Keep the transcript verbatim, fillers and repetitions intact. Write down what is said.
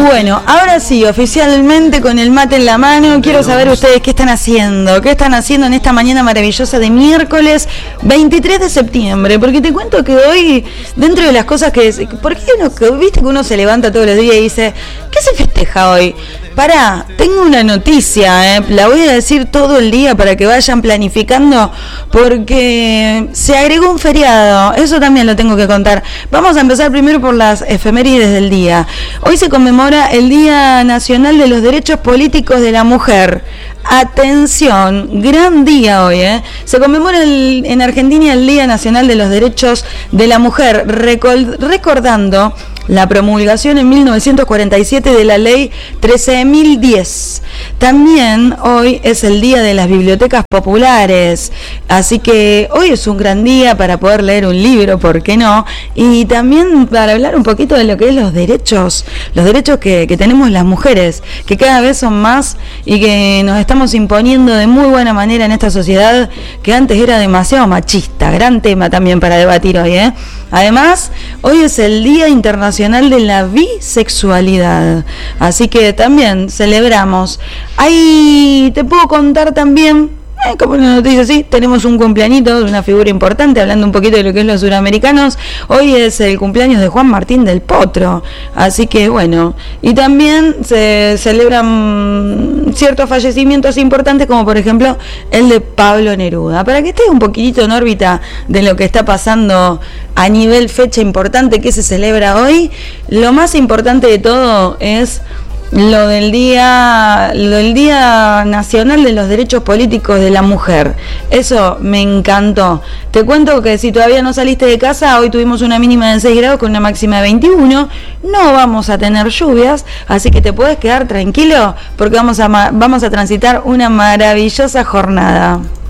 Bueno, ahora sí, oficialmente con el mate en la mano, quiero saber ustedes qué están haciendo, qué están haciendo en esta mañana maravillosa de miércoles veintitrés de septiembre, porque te cuento que hoy, dentro de las cosas que... ¿Por qué uno, que viste que uno se levanta todos los días y dice, ¿qué se festeja hoy? Pará, tengo una noticia, eh, la voy a decir todo el día para que vayan planificando, porque se agregó un feriado, eso también lo tengo que contar. Vamos a empezar primero por las efemérides del día. Hoy se conmemora el Día Nacional de los Derechos Políticos de la Mujer. Atención, gran día hoy, ¿eh? Se conmemora el, en Argentina el Día Nacional de los Derechos de la Mujer, recol, recordando la promulgación en mil novecientos cuarenta y siete de la ley trece mil diez. También hoy es el día de las bibliotecas populares, así que hoy es un gran día para poder leer un libro, ¿por qué no? Y también para hablar un poquito de lo que es los derechos, los derechos que, que tenemos las mujeres, que cada vez son más y que nos estamos imponiendo de muy buena manera en esta sociedad que antes era demasiado machista. Gran tema también para debatir hoy, ¿eh? Además, hoy es el Día Internacional de la Bisexualidad, así que también celebramos. Ahí te puedo contar también, eh, como una noticia así, tenemos un cumpleañito de una figura importante, hablando un poquito de lo que es los suramericanos. Hoy es el cumpleaños de Juan Martín del Potro, así que bueno, y también se celebran ciertos fallecimientos importantes, como por ejemplo el de Pablo Neruda, para que estés un poquitito en órbita de lo que está pasando a nivel fecha importante que se celebra hoy. Lo más importante de todo es lo del día, lo del Día Nacional de los Derechos Políticos de la Mujer. Eso me encantó. Te cuento que si todavía no saliste de casa, hoy tuvimos una mínima de seis grados con una máxima de veintiuno. No vamos a tener lluvias, así que te puedes quedar tranquilo porque vamos a, vamos a transitar una maravillosa jornada.